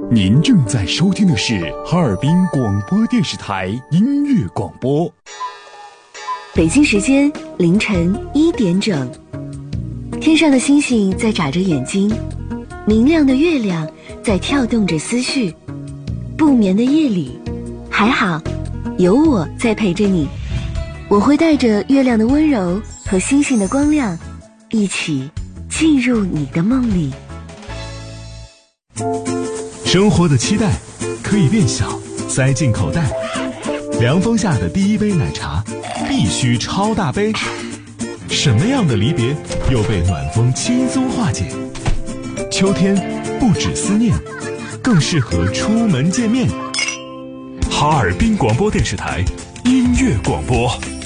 您正在收听的是哈尔滨广播电视台音乐广播。 北京时间凌晨1点整，天上的星星在眨着眼睛，明亮的月亮在跳动着思绪。不眠的夜里，还好有我在陪着你，我会带着月亮的温柔和星星的光亮，一起进入你的梦里。 生活的期待可以变小，塞进口袋。凉风下的第一杯奶茶必须超大杯。什么样的离别又被暖风轻松化解？秋天不止思念，更适合出门见面。哈尔滨广播电视台音乐广播。